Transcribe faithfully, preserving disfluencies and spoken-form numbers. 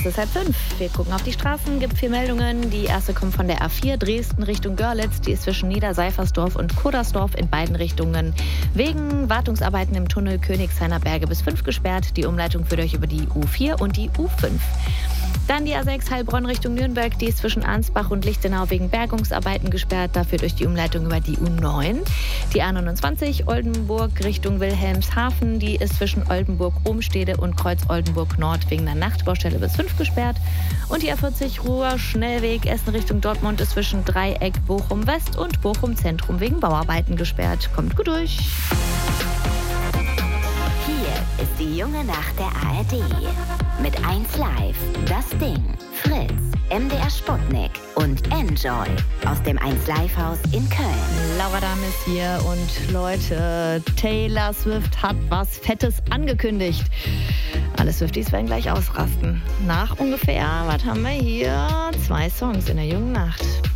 Es ist halb fünf. Wir gucken auf die Straßen, gibt vier Meldungen. Die erste kommt von der A vier Dresden Richtung Görlitz. Die ist zwischen Niederseifersdorf und Kuddersdorf in beiden Richtungen wegen Wartungsarbeiten im Tunnel Königshainer Berge bis fünf gesperrt. Die Umleitung führt euch über die U vier und die U fünf. Dann die A sechs Heilbronn Richtung Nürnberg, die ist zwischen Arnsbach und Lichtenau wegen Bergungsarbeiten gesperrt, dafür durch die Umleitung über die U neun. Die A neunundzwanzig Oldenburg Richtung Wilhelmshaven, die ist zwischen Oldenburg-Ohmstede und Kreuz-Oldenburg-Nord wegen einer Nachtbaustelle bis fünf gesperrt. Und die A vierzig Ruhr-Schnellweg Essen Richtung Dortmund ist zwischen Dreieck Bochum-West und Bochum-Zentrum wegen Bauarbeiten gesperrt. Kommt gut durch. Hier ist die junge Nacht der A R D. Mit eins Live, Das Ding, Fritz, M D R Sputnik und Enjoy aus dem eins Live Haus in Köln. Laura Dahm ist hier und Leute, Taylor Swift hat was Fettes angekündigt. Alle Swifties werden gleich ausrasten. Nach ungefähr, was haben wir hier? Zwei Songs in der jungen Nacht.